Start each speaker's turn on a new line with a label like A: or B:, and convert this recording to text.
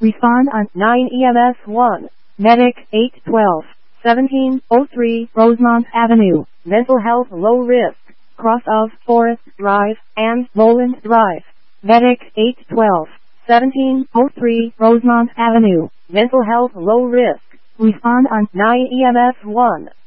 A: Respond on 9 EMS 1. Medic 812. 1703 Rosemont Avenue. Mental health low risk. Cross of Forest Drive and Noland Drive. Medic 812. 1703 Rosemont Avenue. Mental health low risk. Respond on 9 EMS 1.